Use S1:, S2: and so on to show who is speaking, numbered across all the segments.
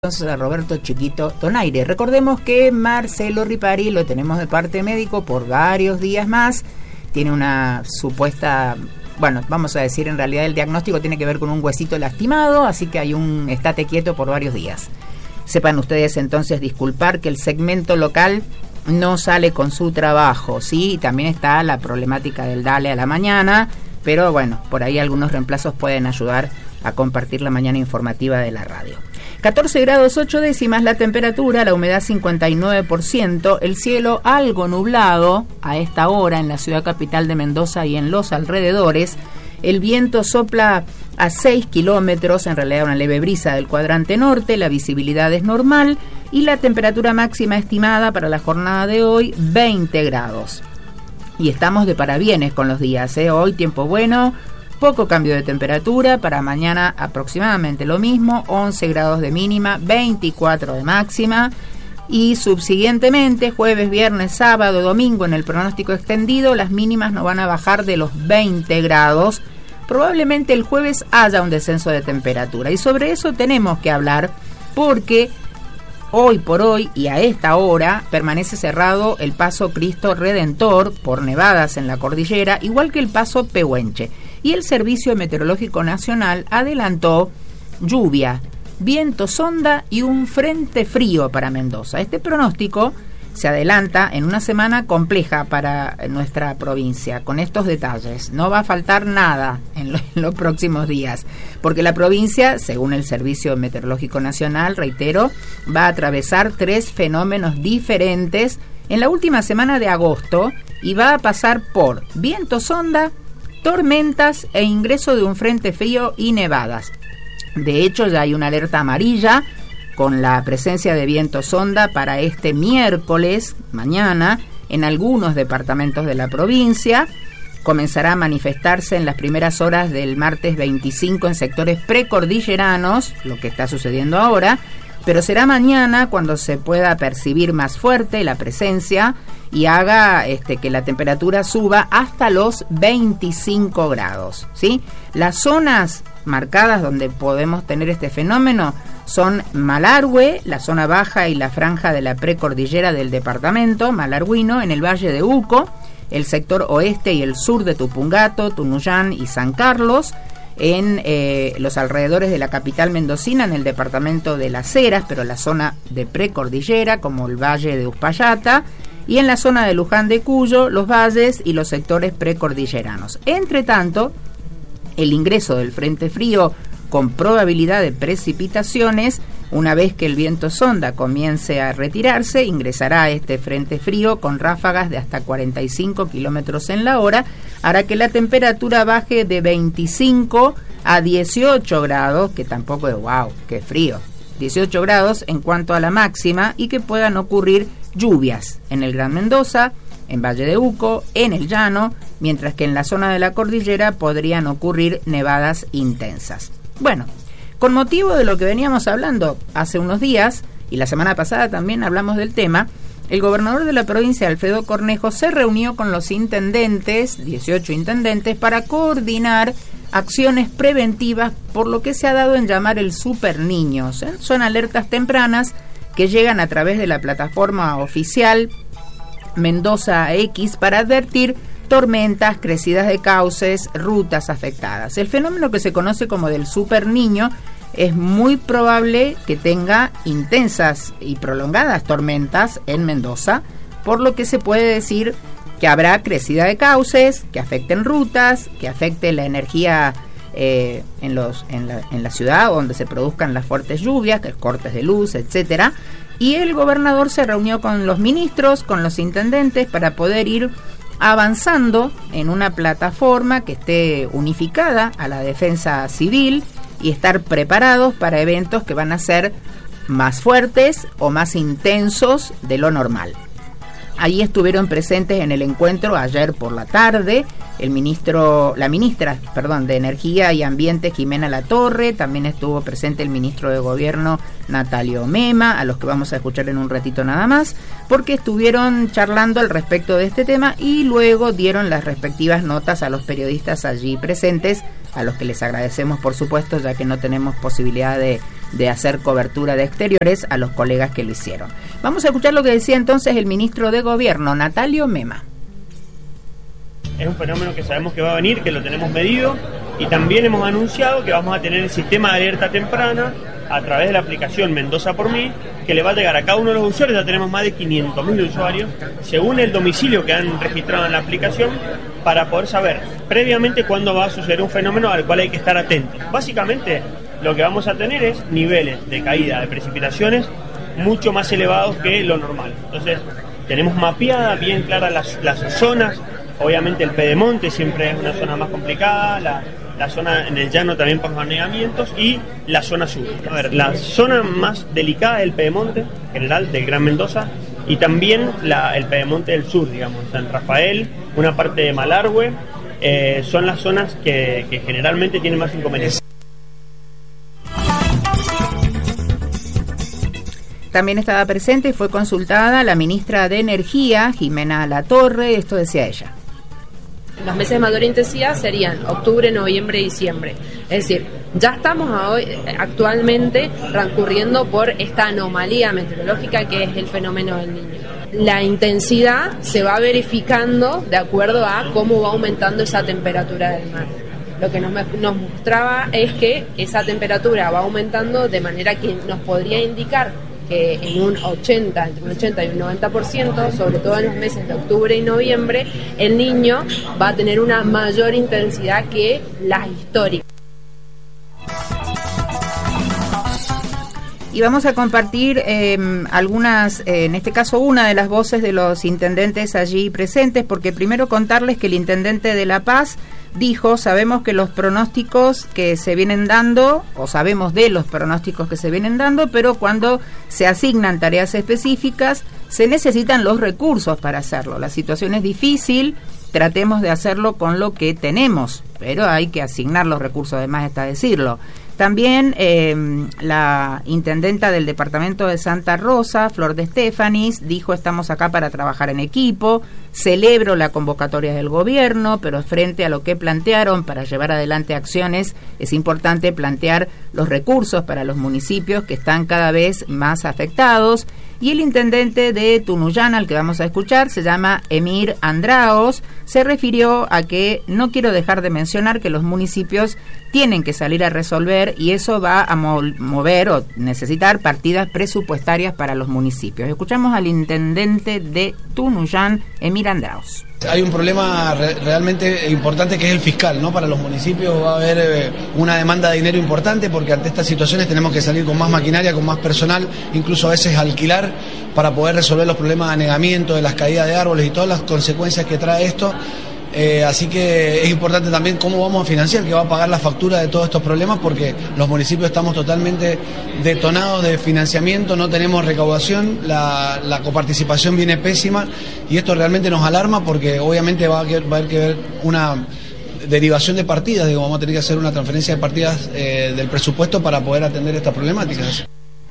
S1: Entonces a Roberto Chiquito Donaire. Recordemos que Marcelo Ripari lo tenemos de parte médico por varios días más. Tiene una supuesta, bueno, vamos a decir en realidad el diagnóstico tiene que ver con un huesito lastimado, así que hay un estate quieto por varios días. Sepan ustedes entonces disculpar que el segmento local no sale con su trabajo, ¿sí? También está la problemática del Dale a la mañana, pero bueno, por ahí algunos reemplazos pueden ayudar a compartir la mañana informativa de la radio. 14 grados 8 décimas la temperatura, la humedad 59%, el cielo algo nublado a esta hora en la ciudad capital de Mendoza y en los alrededores. El viento sopla a 6 kilómetros, en realidad una leve brisa del cuadrante norte, la visibilidad es normal y la temperatura máxima estimada para la jornada de hoy 20 grados. Y estamos de parabienes con los días, hoy tiempo bueno, poco cambio de temperatura, para mañana aproximadamente lo mismo, 11 grados de mínima, 24 de máxima, y subsiguientemente jueves, viernes, sábado, domingo en el pronóstico extendido las mínimas no van a bajar de los 20 grados, probablemente el jueves haya un descenso de temperatura, y sobre eso tenemos que hablar porque hoy por hoy y a esta hora permanece cerrado el paso Cristo Redentor por nevadas en la cordillera, igual que el paso Pehuenche. Y el Servicio Meteorológico Nacional adelantó lluvia, viento sonda y un frente frío para Mendoza. Este pronóstico se adelanta en una semana compleja para nuestra provincia. Con estos detalles, no va a faltar nada en los próximos días, porque la provincia, según el Servicio Meteorológico Nacional, reitero, va a atravesar 3 fenómenos diferentes en la última semana de agosto y va a pasar por viento sonda, tormentas e ingreso de un frente frío y nevadas. De hecho, ya hay una alerta amarilla con la presencia de viento sonda para este miércoles, mañana, en algunos departamentos de la provincia. Comenzará a manifestarse en las primeras horas del martes 25 en sectores precordilleranos, lo que está sucediendo ahora, pero será mañana cuando se pueda percibir más fuerte la presencia y haga que la temperatura suba hasta los 25 grados, ¿sí? Las zonas marcadas donde podemos tener este fenómeno son Malargüe, la zona baja y la franja de la precordillera del departamento malargüino, en el valle de Uco, el sector oeste y el sur de Tupungato, Tunuyán y San Carlos, en los alrededores de la capital mendocina, en el departamento de Las Heras, pero la zona de precordillera, como el valle de Uspallata, y en la zona de Luján de Cuyo, los valles y los sectores precordilleranos. Entre tanto, el ingreso del frente frío con probabilidad de precipitaciones, una vez que el viento sonda comience a retirarse, ingresará este frente frío con ráfagas de hasta 45 kilómetros en la hora, hará que la temperatura baje de 25 a 18 grados, que tampoco es wow, qué frío, 18 grados en cuanto a la máxima, y que puedan ocurrir lluvias en el Gran Mendoza, en Valle de Uco, en el Llano, mientras que en la zona de la cordillera podrían ocurrir nevadas intensas. Bueno, con motivo de lo que veníamos hablando hace unos días, y la semana pasada también hablamos del tema, el gobernador de la provincia, Alfredo Cornejo, se reunió con los intendentes, 18 intendentes, para coordinar acciones preventivas por lo que se ha dado en llamar el Super Niños. Son alertas tempranas que llegan a través de la plataforma oficial Mendoza X para advertir tormentas, crecidas de cauces, rutas afectadas. El fenómeno que se conoce como del Super Niño es muy probable que tenga intensas y prolongadas tormentas en Mendoza, por lo que se puede decir que habrá crecida de cauces, que afecten rutas, que afecte la energía en la ciudad donde se produzcan las fuertes lluvias, cortes de luz, etcétera. Y el gobernador se reunió con los ministros, con los intendentes, para poder ir avanzando en una plataforma que esté unificada a la defensa civil y estar preparados para eventos que van a ser más fuertes o más intensos de lo normal. Allí estuvieron presentes en el encuentro ayer por la tarde la ministra de Energía y Ambiente, Jimena Latorre. También estuvo presente el ministro de Gobierno, Natalio Mema, a los que vamos a escuchar en un ratito nada más, porque estuvieron charlando al respecto de este tema y luego dieron las respectivas notas a los periodistas allí presentes, a los que les agradecemos por supuesto, ya que no tenemos posibilidad de de hacer cobertura de exteriores a los colegas que lo hicieron. Vamos a escuchar lo que decía entonces el ministro de Gobierno, Natalio Mema.
S2: Es un fenómeno que sabemos que va a venir, que lo tenemos medido, y también hemos anunciado que vamos a tener el sistema de alerta temprana a través de la aplicación Mendoza por mí, que le va a llegar a cada uno de los usuarios. Ya tenemos más de 500.000 usuarios, según el domicilio que han registrado en la aplicación, para poder saber previamente cuándo va a suceder un fenómeno al cual hay que estar atentos. Básicamente, lo que vamos a tener es niveles de caída de precipitaciones mucho más elevados que lo normal. Entonces, tenemos mapeadas bien claras las zonas. Obviamente el Pedemonte siempre es una zona más complicada, la zona en el llano también por los anegamientos, y la zona sur. A ver, la zona más delicada es el Pedemonte, en general, del Gran Mendoza, y también el Pedemonte del sur, digamos, San Rafael, una parte de Malargüe, son las zonas que generalmente tienen más inconvenientes.
S1: También estaba presente y fue consultada la ministra de Energía, Jimena Latorre. Esto decía ella.
S3: Los meses de mayor intensidad serían octubre, noviembre y diciembre. Es decir, ya estamos actualmente transcurriendo por esta anomalía meteorológica que es el fenómeno del Niño. La intensidad se va verificando de acuerdo a cómo va aumentando esa temperatura del mar. Lo que nos mostraba es que esa temperatura va aumentando de manera que nos podría indicar que en un 80, entre un 80 y un 90%, sobre todo en los meses de octubre y noviembre, el Niño va a tener una mayor intensidad que las históricas.
S1: Y vamos a compartir algunas, en este caso una de las voces de los intendentes allí presentes, porque primero contarles que el intendente de La Paz dijo, sabemos que los pronósticos que se vienen dando, o sabemos de los pronósticos que se vienen dando, pero cuando se asignan tareas específicas, se necesitan los recursos para hacerlo. La situación es difícil, tratemos de hacerlo con lo que tenemos, pero hay que asignar los recursos, además está decirlo. También la intendenta del departamento de Santa Rosa, Flor de Estefanis, dijo, estamos acá para trabajar en equipo, celebro la convocatoria del gobierno, pero frente a lo que plantearon para llevar adelante acciones, es importante plantear los recursos para los municipios que están cada vez más afectados. Y el intendente de Tunuyán, al que vamos a escuchar, se llama Emir Andraos, se refirió a que no quiero dejar de mencionar que los municipios tienen que salir a resolver y eso va a mover o necesitar partidas presupuestarias para los municipios. Escuchamos al intendente de Tunuyán, Emir Andraos.
S4: Hay un problema realmente importante que es el fiscal, ¿no? Para los municipios va a haber una demanda de dinero importante porque ante estas situaciones tenemos que salir con más maquinaria, con más personal, incluso a veces alquilar para poder resolver los problemas de anegamiento, de las caídas de árboles y todas las consecuencias que trae esto. Así que es importante también cómo vamos a financiar, que va a pagar la factura de todos estos problemas, porque los municipios estamos totalmente detonados de financiamiento, no tenemos recaudación, la coparticipación viene pésima y esto realmente nos alarma porque obviamente va a haber que ver una derivación de partidas, digo, vamos a tener que hacer una transferencia de partidas del presupuesto para poder atender estas problemáticas.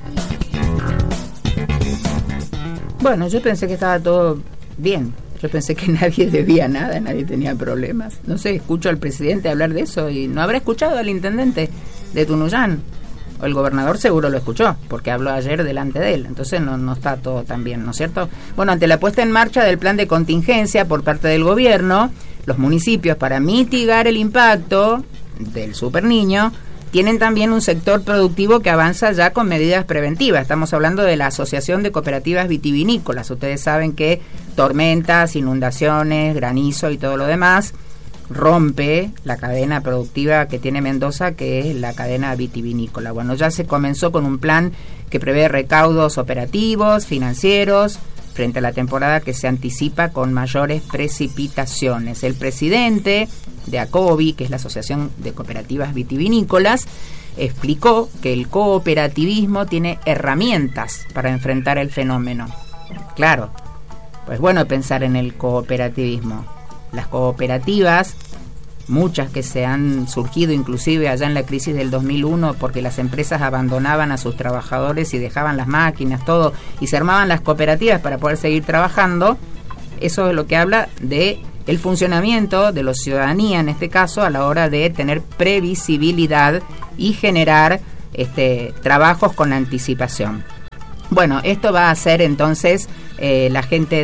S1: Bueno, yo pensé que estaba todo bien. Yo pensé que nadie debía nada, nadie tenía problemas. No sé, escucho al presidente hablar de eso y no habrá escuchado al intendente de Tunuyán. O el gobernador seguro lo escuchó, porque habló ayer delante de él. Entonces no está todo tan bien, ¿no es cierto? Bueno, ante la puesta en marcha del plan de contingencia por parte del gobierno, los municipios, para mitigar el impacto del superniño, tienen también un sector productivo que avanza ya con medidas preventivas. Estamos hablando de la Asociación de Cooperativas Vitivinícolas. Ustedes saben que tormentas, inundaciones, granizo y todo lo demás rompe la cadena productiva que tiene Mendoza, que es la cadena vitivinícola. Bueno, ya se comenzó con un plan que prevé recaudos operativos, financieros, frente a la temporada que se anticipa con mayores precipitaciones. El presidente de ACOVI, que es la Asociación de Cooperativas Vitivinícolas, explicó que el cooperativismo tiene herramientas para enfrentar el fenómeno. Claro, pues bueno pensar en el cooperativismo. Las cooperativas, muchas que se han surgido inclusive allá en la crisis del 2001 porque las empresas abandonaban a sus trabajadores y dejaban las máquinas, todo, y se armaban las cooperativas para poder seguir trabajando. Eso es lo que habla de el funcionamiento de la ciudadanía, en este caso, a la hora de tener previsibilidad y generar trabajos con anticipación. Bueno, esto va a hacer entonces la gente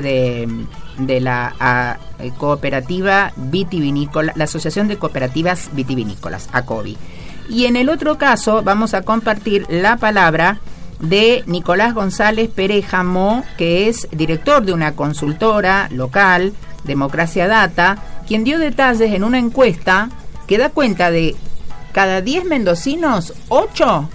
S1: de la cooperativa vitivinícola, la Asociación de Cooperativas Vitivinícolas, ACOVI. Y en el otro caso vamos a compartir la palabra de Nicolás González Perejamo, que es director de una consultora local, Democracia Data, quien dio detalles en una encuesta que da cuenta de cada 10 mendocinos, 8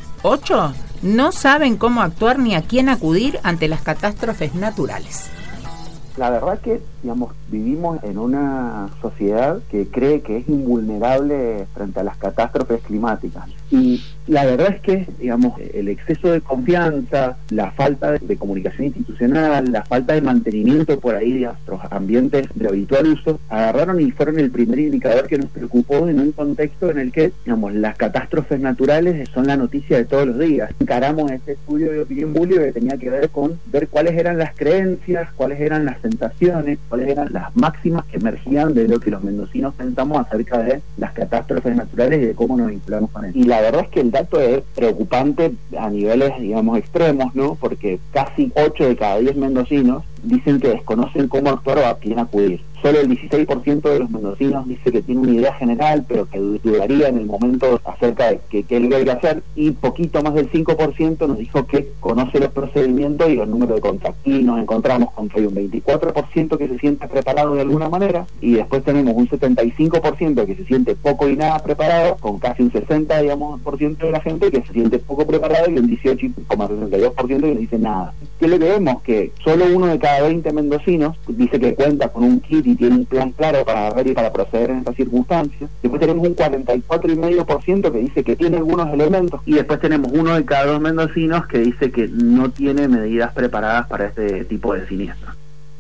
S1: no saben cómo actuar ni a quién acudir ante las catástrofes naturales.
S5: La verdad que, digamos, vivimos en una sociedad que cree que es invulnerable frente a las catástrofes climáticas. Y la verdad es que, digamos, el exceso de confianza, la falta de comunicación institucional, la falta de mantenimiento por ahí de nuestros ambientes de habitual uso, agarraron y fueron el primer indicador que nos preocupó en un contexto en el que, digamos, las catástrofes naturales son la noticia de todos los días. Encaramos este estudio de opinión pública que tenía que ver con ver cuáles eran las creencias, cuáles eran las sensaciones, cuáles eran las máximas que emergían de lo que los mendocinos pensamos acerca de las catástrofes naturales y de cómo nos vinculamos con ellas. Y la verdad es que el dato es preocupante a niveles, digamos, extremos, ¿no? Porque casi 8 de cada 10 mendocinos dicen que desconocen cómo actuar o a quién acudir. Solo el 16% de los mendocinos dice que tiene una idea general, pero que dudaría en el momento acerca de qué hay que hacer, y poquito más del 5% nos dijo que conoce los procedimientos y los números de contacto. Y nos encontramos con que hay un 24% que se siente preparado de alguna manera, y después tenemos un 75% que se siente poco y nada preparado, con casi un 60%, digamos, de la gente que se siente poco preparado, y un 18,62% que no dice nada. ¿Qué es lo que vemos? Que solo 1 de cada 20 mendocinos dice que cuenta con un kit y tiene un plan claro para ver y para proceder en estas circunstancias. Después tenemos un 44,5% que dice que tiene algunos elementos, y después tenemos 1 de cada 2 mendocinos que dice que no tiene medidas preparadas para este tipo de siniestros.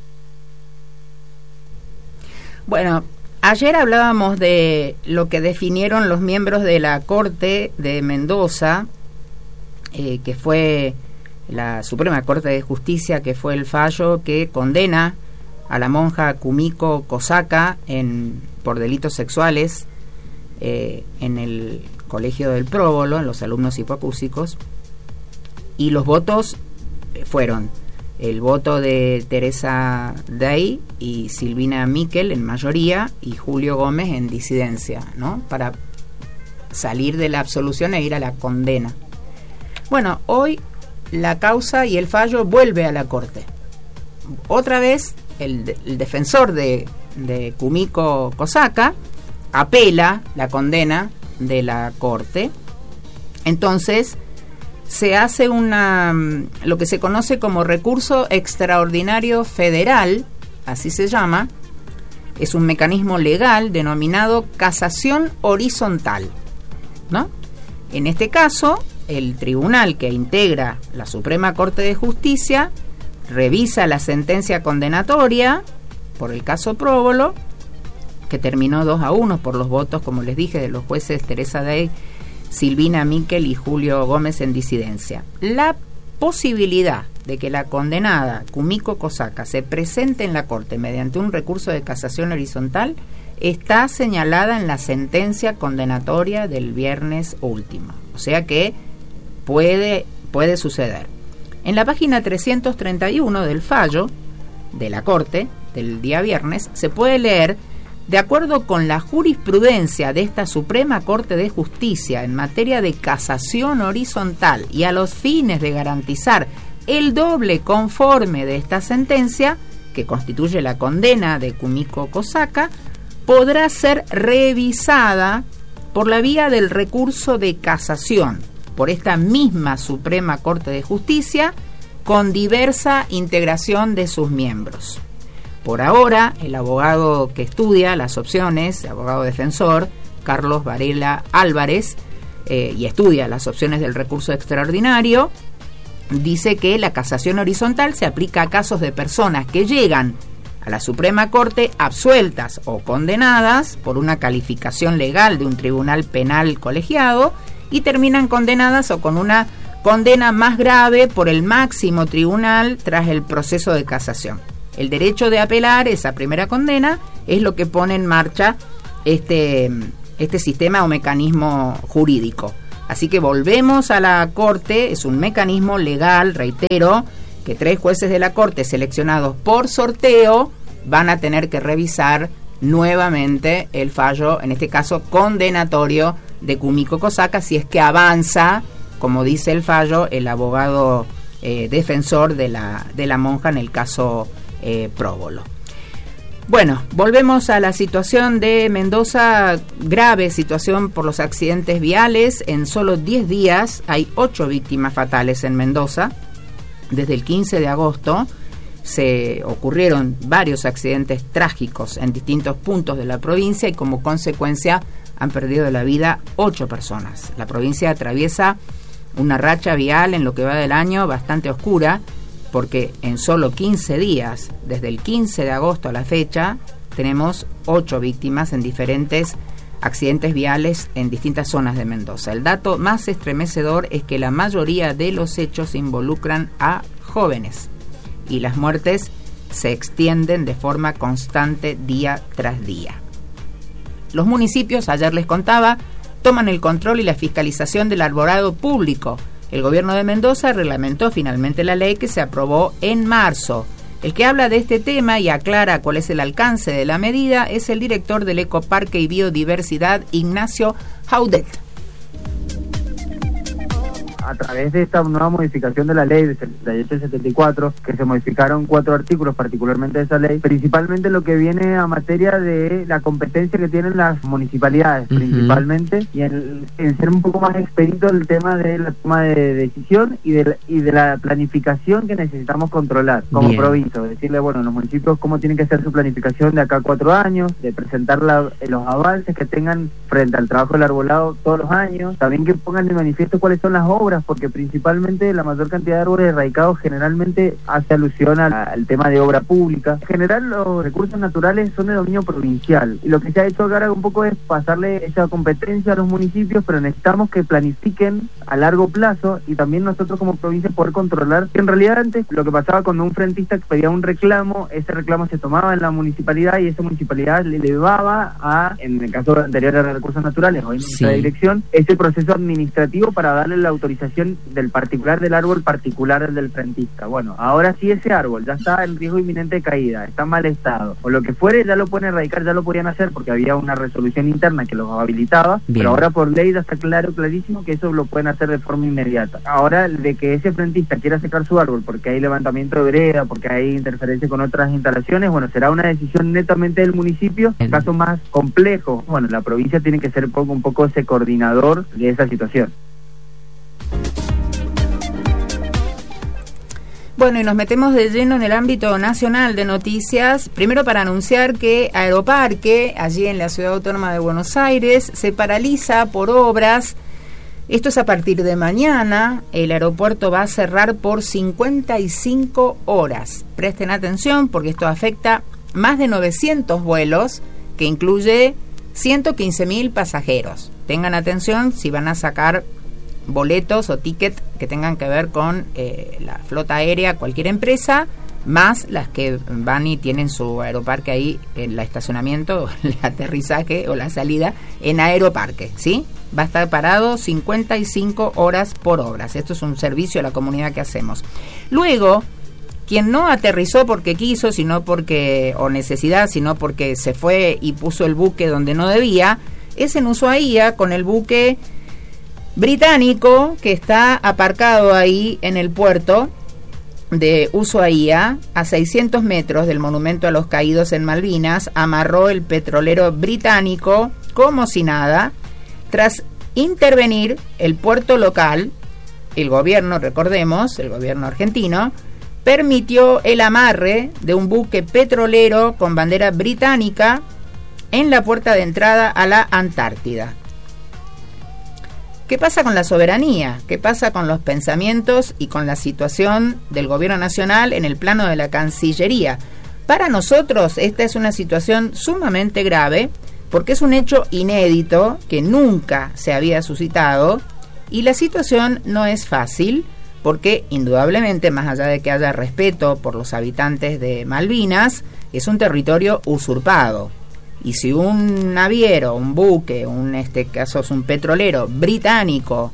S1: Bueno, ayer hablábamos de lo que definieron los miembros de la Corte de Mendoza, que fue la Suprema Corte de Justicia, que fue el fallo que condena a la monja Kumiko Kosaka por delitos sexuales en el Colegio del Próbolo, en los alumnos hipoacúsicos. Y los votos fueron el voto de Teresa Day y Silvina Miquel en mayoría, y Julio Gómez en disidencia, ¿no? Para salir de la absolución e ir a la condena. Bueno, hoy la causa y el fallo vuelve a la Corte. Otra vez el defensor de Kumiko Kosaka apela la condena de la Corte. Entonces se hace lo que se conoce como recurso extraordinario federal, así se llama. Es un mecanismo legal denominado casación horizontal, ¿no? En este caso, el tribunal que integra la Suprema Corte de Justicia revisa la sentencia condenatoria por el caso Próbolo, que terminó 2-1 por los votos, como les dije, de los jueces Teresa Day, Silvina Miquel y Julio Gómez en disidencia. La posibilidad de que la condenada Kumiko Kosaka se presente en la Corte mediante un recurso de casación horizontal está señalada en la sentencia condenatoria del viernes último. O sea que puede suceder. En la página 331 del fallo de la Corte del día viernes se puede leer: de acuerdo con la jurisprudencia de esta Suprema Corte de Justicia en materia de casación horizontal y a los fines de garantizar el doble conforme de esta sentencia, que constituye la condena de Kumiko Kosaka, podrá ser revisada por la vía del recurso de casación por esta misma Suprema Corte de Justicia, con diversa integración de sus miembros. Por ahora, el abogado que estudia las opciones, el abogado defensor, Carlos Varela Álvarez, y estudia las opciones del recurso extraordinario, dice que la casación horizontal se aplica a casos de personas que llegan a la Suprema Corte absueltas o condenadas por una calificación legal de un tribunal penal colegiado y terminan condenadas o con una condena más grave por el máximo tribunal tras el proceso de casación. El derecho de apelar esa primera condena es lo que pone en marcha este sistema o mecanismo jurídico. Así que volvemos a la Corte, es un mecanismo legal, reitero, que 3 jueces de la Corte seleccionados por sorteo van a tener que revisar nuevamente el fallo, en este caso condenatorio de Kumiko Kosaka, si es que avanza, como dice el fallo, el abogado defensor de la monja en el caso Próbolo. Bueno, volvemos a la situación de Mendoza, grave situación por los accidentes viales. En solo 10 días hay 8 víctimas fatales en Mendoza. Desde el 15 de agosto se ocurrieron varios accidentes trágicos en distintos puntos de la provincia y como consecuencia han perdido la vida 8 personas. La provincia atraviesa una racha vial en lo que va del año bastante oscura, porque en solo 15 días, desde el 15 de agosto a la fecha, tenemos 8 víctimas en diferentes accidentes viales en distintas zonas de Mendoza. El dato más estremecedor es que la mayoría de los hechos involucran a jóvenes y las muertes se extienden de forma constante día tras día. Los municipios, ayer les contaba, toman el control y la fiscalización del arbolado público. El gobierno de Mendoza reglamentó finalmente la ley que se aprobó en marzo. El que habla de este tema y aclara cuál es el alcance de la medida es el director del Ecoparque y Biodiversidad, Ignacio Jaudet.
S6: A través de esta nueva modificación de la ley de 78 y 74, que se modificaron 4 artículos particularmente de esa ley, principalmente lo que viene a materia de la competencia que tienen las municipalidades, principalmente, y en ser un poco más expedito el tema de la toma de decisión y de la planificación que necesitamos controlar como provincia. Decirle, bueno, a los municipios cómo tienen que hacer su planificación de acá a 4 años, de presentar los avances que tengan frente al trabajo del arbolado todos los años, también que pongan de manifiesto cuáles son las obras, porque principalmente la mayor cantidad de árboles erradicados generalmente hace alusión al tema de obra pública. En general los recursos naturales son de dominio provincial y lo que se ha hecho ahora un poco es pasarle esa competencia a los municipios, pero necesitamos que planifiquen a largo plazo y también nosotros como provincia poder controlar. En realidad antes lo que pasaba cuando un frentista pedía un reclamo, ese reclamo se tomaba en la municipalidad y esa municipalidad le elevaba a, en el caso anterior a recursos naturales, hoy en la dirección, ese proceso administrativo para darle la autorización del particular del árbol particular del frentista. Bueno, ahora sí ese árbol ya está en riesgo inminente de caída, está en mal estado, o lo que fuere, ya lo pueden erradicar, ya lo podían hacer porque había una resolución interna que los habilitaba. Pero ahora por ley ya está clarísimo que eso lo pueden hacer de forma inmediata. Ahora, de que ese frentista quiera sacar su árbol porque hay levantamiento de vereda, porque hay interferencia con otras instalaciones, bueno, será una decisión netamente del municipio. En caso más complejo, bueno, la provincia tiene que ser un poco ese coordinador de esa situación.
S1: Bueno, y nos metemos de lleno en el ámbito nacional de noticias, primero para anunciar que Aeroparque, allí en la Ciudad Autónoma de Buenos Aires, se paraliza por obras. Esto es a partir de mañana, el aeropuerto va a cerrar por 55 horas. Presten atención porque esto afecta más de 900 vuelos, que incluye 115.000 pasajeros. Tengan atención si van a sacar boletos o tickets que tengan que ver con la flota aérea, cualquier empresa, más las que van y tienen su aeroparque ahí, el estacionamiento, el aterrizaje o la salida en Aeroparque, ¿sí? Va a estar parado 55 horas por obras. Esto es un servicio a la comunidad que hacemos. Luego, quien no aterrizó porque quiso, sino porque, o necesidad, sino porque se fue y puso el buque donde no debía, es en Ushuaia con el buque británico que está aparcado ahí en el puerto de Ushuaia, a 600 metros del monumento a los caídos en Malvinas. Amarró el petrolero británico como si nada. Tras intervenir el puerto local, el gobierno, recordemos, el gobierno argentino, permitió el amarre de un buque petrolero con bandera británica en la puerta de entrada a la Antártida. ¿Qué pasa con la soberanía? ¿Qué pasa con los pensamientos y con la situación del gobierno nacional en el plano de la Cancillería? Para nosotros esta es una situación sumamente grave porque es un hecho inédito que nunca se había suscitado y la situación no es fácil porque indudablemente, más allá de que haya respeto por los habitantes de Malvinas, es un territorio usurpado. Y si un naviero, un buque, este caso es un petrolero británico,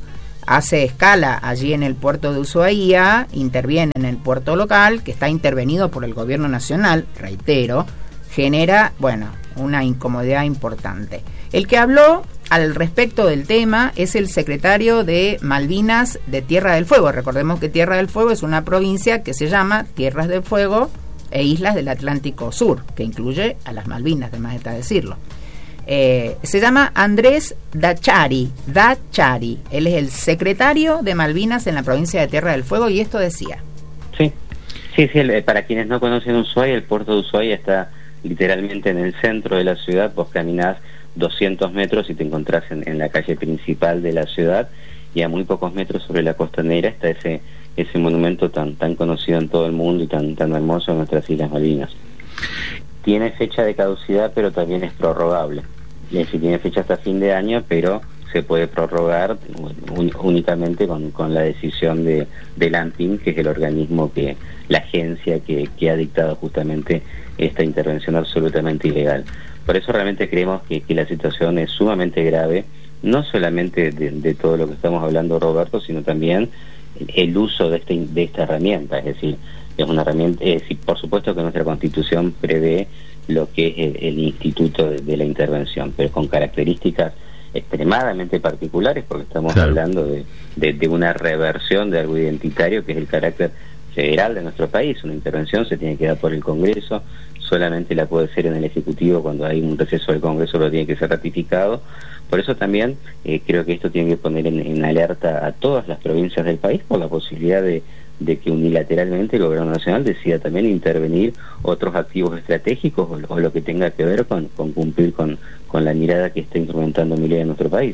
S1: hace escala allí en el puerto de Ushuaia, interviene en el puerto local, que está intervenido por el gobierno nacional, reitero, genera, bueno, una incomodidad importante. El que habló al respecto del tema es el secretario de Malvinas de Tierra del Fuego. Recordemos que Tierra del Fuego es una provincia que se llama Tierras del Fuego e Islas del Atlántico Sur, que incluye a las Malvinas, de más está decirlo. Se llama Andrés Dachari. Él es el secretario de Malvinas en la provincia de Tierra del Fuego, y esto decía.
S7: Sí, para quienes no conocen Ushuaia, el puerto de Ushuaia está literalmente en el centro de la ciudad. Vos caminás 200 metros y te encontrás en la calle principal de la ciudad, y a muy pocos metros sobre la costanera está ese monumento tan conocido en todo el mundo y tan hermoso en nuestras Islas Malvinas. Tiene fecha de caducidad, pero también es prorrogable. Es decir, tiene fecha hasta fin de año, pero se puede prorrogar únicamente con la decisión del ANPIM, que es el organismo, la agencia que ha dictado justamente esta intervención absolutamente ilegal. Por eso realmente creemos que la situación es sumamente grave, no solamente de todo lo que estamos hablando, Roberto, sino también el uso de esta herramienta. Es decir, es una herramienta, por supuesto que nuestra Constitución prevé lo que es el instituto de la intervención, pero con características extremadamente particulares, porque estamos hablando de una reversión de algo identitario, que es el carácter federal de nuestro país. Una intervención se tiene que dar por el Congreso, solamente la puede ser en el Ejecutivo. Cuando hay un receso del Congreso lo tiene que ser ratificado. Por eso también creo que esto tiene que poner en alerta a todas las provincias del país por la posibilidad de que unilateralmente el gobierno nacional decida también intervenir otros activos estratégicos o lo que tenga que ver con cumplir con la mirada que está implementando Milei en nuestro país.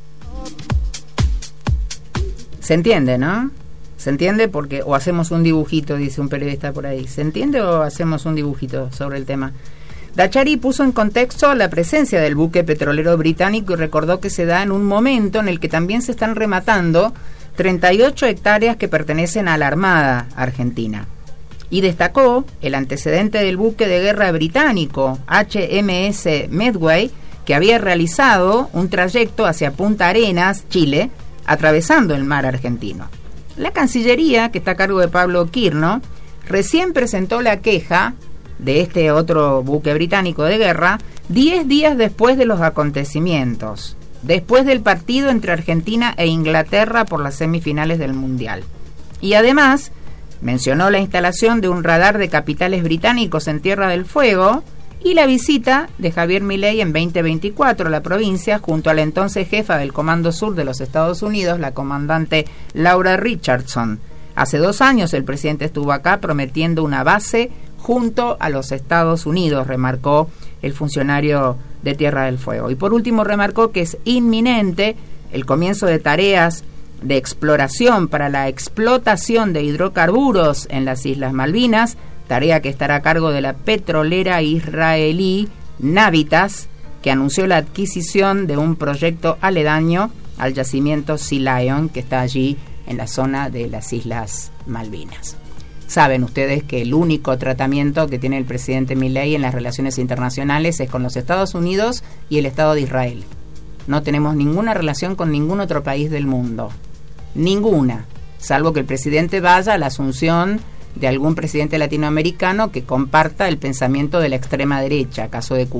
S1: Se entiende, ¿no? Se entiende porque, o hacemos un dibujito, dice un periodista por ahí. ¿Se entiende o hacemos un dibujito sobre el tema? Dachari puso en contexto la presencia del buque petrolero británico y recordó que se da en un momento en el que también se están rematando 38 hectáreas que pertenecen a la Armada Argentina. Y destacó el antecedente del buque de guerra británico HMS Medway, que había realizado un trayecto hacia Punta Arenas, Chile, atravesando el mar argentino. La Cancillería, que está a cargo de Pablo Quirno, recién presentó la queja de este otro buque británico de guerra 10 días después de los acontecimientos, después del partido entre Argentina e Inglaterra por las semifinales del Mundial. Y además mencionó la instalación de un radar de capitales británicos en Tierra del Fuego y la visita de Javier Milei en 2024 a la provincia junto a la entonces jefa del Comando Sur de los Estados Unidos, la comandante Laura Richardson. Hace 2 años el presidente estuvo acá prometiendo una base junto a los Estados Unidos, remarcó el funcionario de Tierra del Fuego. Y por último remarcó que es inminente el comienzo de tareas de exploración para la explotación de hidrocarburos en las Islas Malvinas, tarea que estará a cargo de la petrolera israelí Navitas, que anunció la adquisición de un proyecto aledaño al yacimiento Sea Lion, que está allí en la zona de las Islas Malvinas. Saben ustedes que el único tratamiento que tiene el presidente Milei en las relaciones internacionales es con los Estados Unidos y el Estado de Israel. No tenemos ninguna relación con ningún otro país del mundo. Ninguna. Salvo que el presidente vaya a la asunción de algún presidente latinoamericano que comparta el pensamiento de la extrema derecha, caso de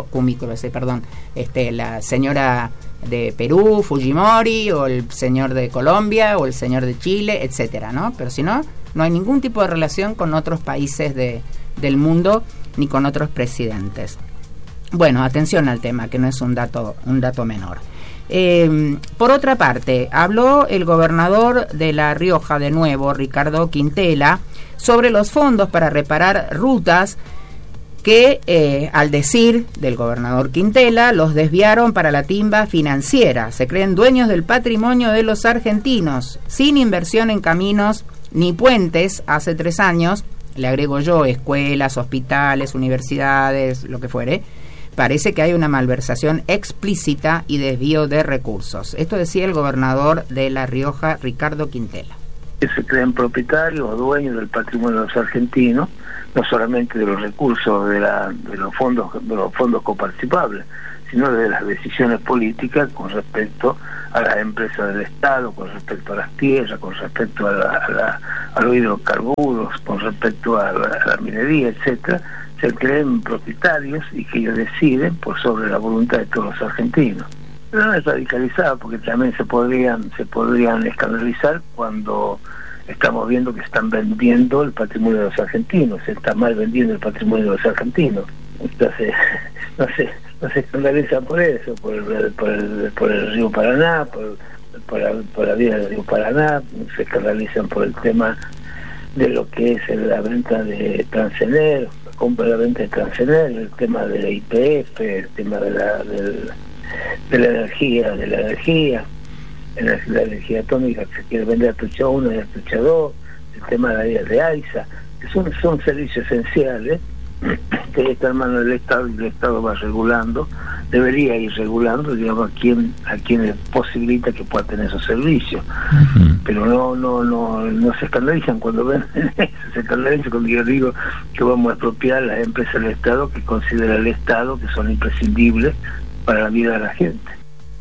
S1: la señora de Perú, Fujimori, o el señor de Colombia, o el señor de Chile, etcétera, ¿no? Pero si no, no hay ningún tipo de relación con otros países del mundo, ni con otros presidentes. Bueno, atención al tema, que no es un dato menor. Por otra parte, habló el gobernador de La Rioja, de nuevo, Ricardo Quintela, sobre los fondos para reparar rutas que, al decir del gobernador Quintela, los desviaron para la timba financiera. Se creen dueños del patrimonio de los argentinos, sin inversión en caminos ni puentes hace 3 años, le agrego yo, escuelas, hospitales, universidades, lo que fuere. Parece que hay una malversación explícita y desvío de recursos. Esto decía el gobernador de La Rioja, Ricardo Quintela.
S8: Que se creen propietarios o dueños del patrimonio de los argentinos, no solamente de los recursos de los fondos coparticipables, sino desde las decisiones políticas con respecto a las empresas del Estado, con respecto a las tierras, con respecto a los hidrocarburos, con respecto a la minería, etcétera, se creen propietarios y que ellos deciden por sobre la voluntad de todos los argentinos. Pero no es radicalizado, porque también se podrían escandalizar cuando estamos viendo que están vendiendo el patrimonio de los argentinos, se está mal vendiendo el patrimonio de los argentinos. Entonces, no se escandalizan por eso, por el río Paraná, por la vida del río Paraná, se escandalizan por el tema de lo que es la venta de Transener, la compra y la venta de Transener, el tema de la YPF, el tema de la energía, la energía atómica que se quiere vender a Tucha 1 y a Tucha 2, el tema de AISA, que son servicios esenciales que está en manos del Estado, y el Estado va regulando, debería ir regulando, digamos, a quien le posibilita que pueda tener esos servicios. Pero no se escandalizan cuando ven eso, se escandalizan cuando yo digo que vamos a expropiar las empresas del Estado que considera el Estado que son imprescindibles para la vida de la gente.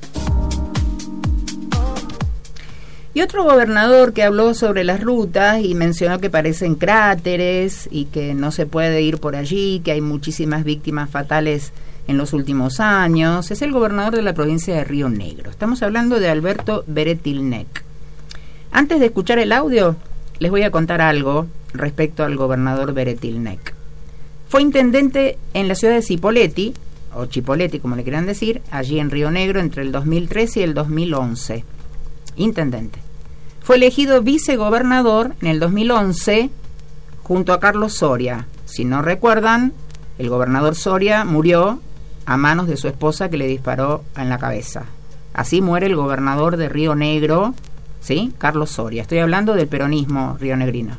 S1: Y otro gobernador que habló sobre las rutas y mencionó que parecen cráteres y que no se puede ir por allí, que hay muchísimas víctimas fatales en los últimos años, es el gobernador de la provincia de Río Negro. Estamos hablando de Alberto Beretilnec. Antes de escuchar el audio, les voy a contar algo respecto al gobernador Beretilnec. Fue intendente en la ciudad de Cipolletti, o Chipoleti como le quieran decir, allí en Río Negro entre el 2003 y el 2011. Intendente. Fue elegido vicegobernador en el 2011 junto a Carlos Soria. Si no recuerdan, el gobernador Soria murió a manos de su esposa que le disparó en la cabeza. Así muere el gobernador de Río Negro, ¿sí? Carlos Soria. Estoy hablando del peronismo rionegrino.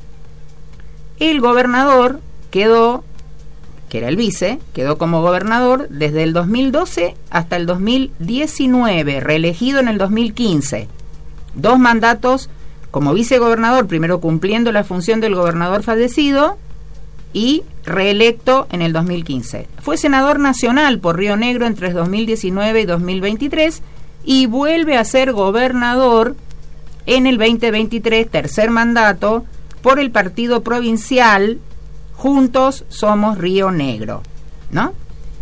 S1: El gobernador quedó, que era el vice, quedó como gobernador desde el 2012 hasta el 2019, reelegido en el 2015. 2 mandatos como vicegobernador, primero cumpliendo la función del gobernador fallecido y reelecto en el 2015. Fue senador nacional por Río Negro entre 2019 y 2023 y vuelve a ser gobernador en el 2023, tercer mandato, por el partido provincial Juntos Somos Río Negro, ¿no?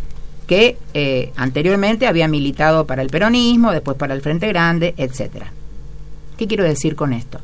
S1: Que anteriormente había militado para el peronismo, después para el Frente Grande, etcétera. ¿Qué quiero decir con esto?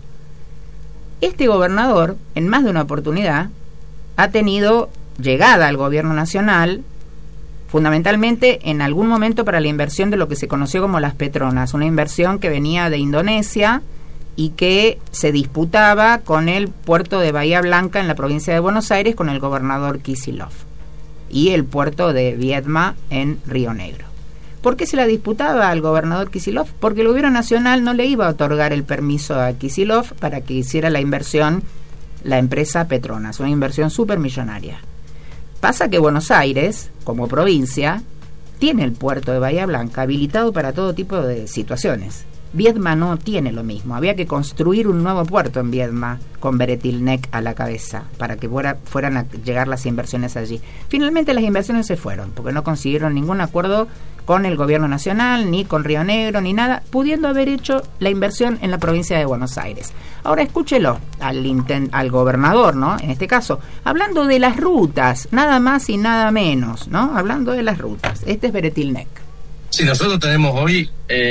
S1: Este gobernador, en más de una oportunidad, ha tenido llegada al gobierno nacional, fundamentalmente en algún momento para la inversión de lo que se conoció como las Petronas, una inversión que venía de Indonesia y que se disputaba con el puerto de Bahía Blanca en la provincia de Buenos Aires con el gobernador Kicillof y el puerto de Viedma en Río Negro. ¿Por qué se la disputaba al gobernador Kicillof? Porque el gobierno nacional no le iba a otorgar el permiso a Kicillof para que hiciera la inversión la empresa Petronas, una inversión supermillonaria. Pasa que Buenos Aires, como provincia, tiene el puerto de Bahía Blanca habilitado para todo tipo de situaciones. Viedma no tiene lo mismo. Había que construir un nuevo puerto en Viedma con Beretilnec a la cabeza para que fueran a llegar las inversiones allí. Finalmente las inversiones se fueron porque no consiguieron ningún acuerdo con el gobierno nacional, ni con Río Negro, ni nada, pudiendo haber hecho la inversión en la provincia de Buenos Aires. Ahora escúchelo al gobernador, ¿no? En este caso, hablando de las rutas, nada más y nada menos, ¿no? Hablando de las rutas. Este es Beretilnec.
S9: Sí, nosotros tenemos hoy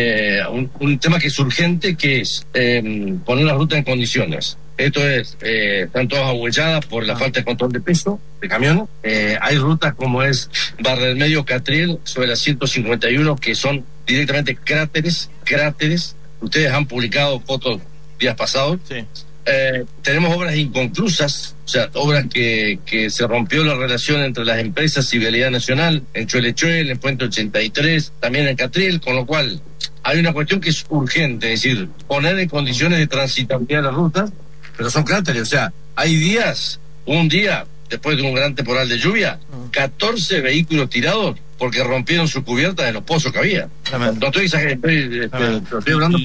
S9: un tema que es urgente, que es poner la ruta en condiciones. Esto es, están todas ahuelladas por la falta de control de peso de camiones. Hay rutas como es Barra del Medio, Catriel, sobre la 151, que son directamente cráteres. Ustedes han publicado fotos días pasados. Sí. Tenemos obras inconclusas, o sea, obras que se rompió la relación entre las empresas y Vialidad Nacional, en Chuelechuel, en Puente 83, también en Catriel, con lo cual hay una cuestión que es urgente, es decir, poner en condiciones de transitabilidad las rutas, pero son cráteres, o sea, hay días, un día, después de un gran temporal de lluvia, 14 vehículos tirados porque rompieron su cubierta de los pozos que había. No estoy exagerando, estoy hablando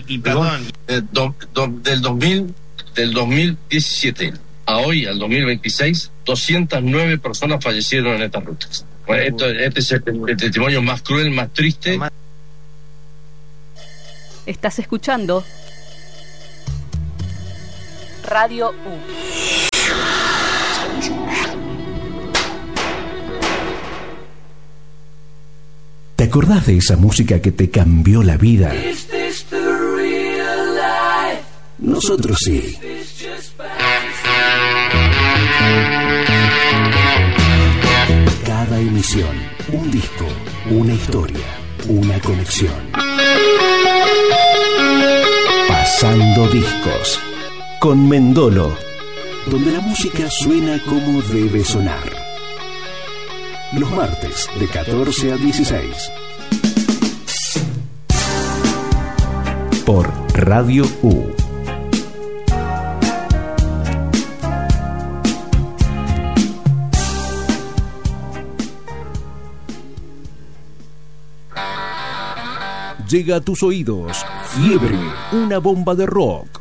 S9: del 2017 a hoy, al 2026, 209 personas fallecieron en estas rutas. Bueno, este es el testimonio más cruel, más triste.
S10: Estás escuchando Radio U.
S11: ¿Te acordás de esa música que te cambió la vida? Nosotros sí. Cada emisión, un disco, una historia, una conexión. Pasando discos con Mendolo, donde la música suena como debe sonar. Los martes de 14 a 16 por Radio U. Llega a tus oídos Fiebre, una bomba de rock.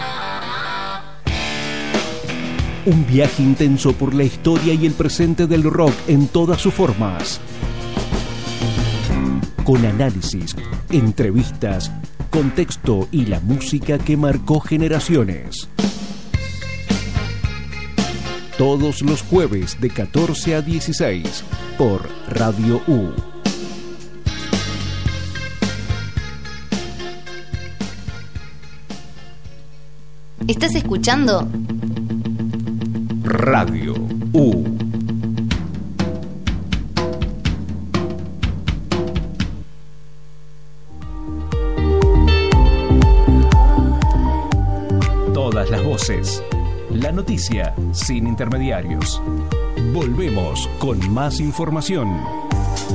S11: Un viaje intenso por la historia y el presente del rock en todas sus formas. Con análisis, entrevistas, contexto y la música que marcó generaciones. Todos los jueves de 14 a 16 por Radio U.
S12: ¿Estás escuchando?
S11: Radio U. Todas las voces. La noticia sin intermediarios. Volvemos con más información.